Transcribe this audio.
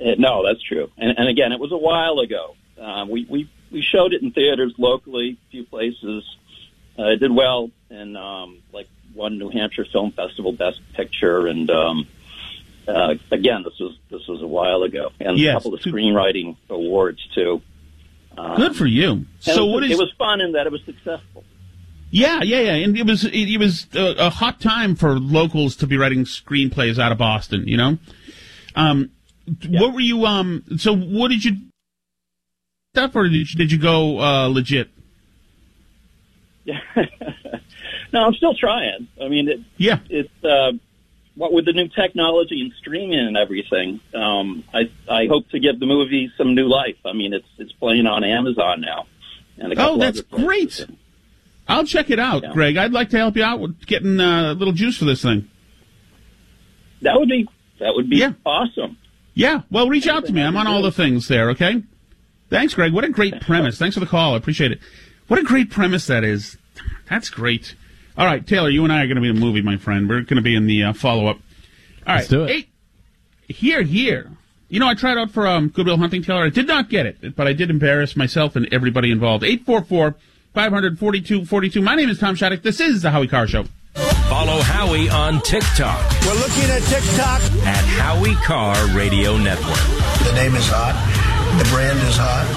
No, that's true. And again, it was a while ago. We showed it in theaters locally, a few places. It did well in like one New Hampshire Film Festival Best Picture, and again, this was a while ago, and a couple of screenwriting awards too. Good for you. So it was fun in that it was successful. Yeah, and it was a hot time for locals to be writing screenplays out of Boston. You know, what were you? So what did you stuff, or did you go legit? Yeah, no, I'm still trying. I mean, it's what with the new technology and streaming and everything. I hope to give the movie some new life. I mean, it's playing on Amazon now. And that's great. I'll check it out, Greg. I'd like to help you out with getting a little juice for this thing. That would be awesome. Yeah, well, reach out to me. I'm on all the things there, okay? Thanks, Greg. What a great premise. Thanks for the call. I appreciate it. What a great premise that is. That's great. All right, Taylor, you and I are going to be in the movie, my friend. We're going to be in the follow-up. All right. Let's do it. Here. You know, I tried out for Good Will Hunting, Taylor. I did not get it, but I did embarrass myself and everybody involved. 844-500-4242. My name is Tom Shattuck. This is the Howie Carr Show. Follow Howie on TikTok. We're looking at TikTok. At Howie Carr Radio Network. The name is hot. The brand is hot.